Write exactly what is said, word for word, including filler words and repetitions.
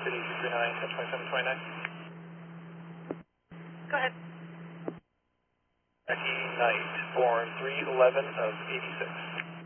City two three nine, ten twenty-seven twenty-nine. Go ahead. Jackie Knight, born three eleven of eighty-six.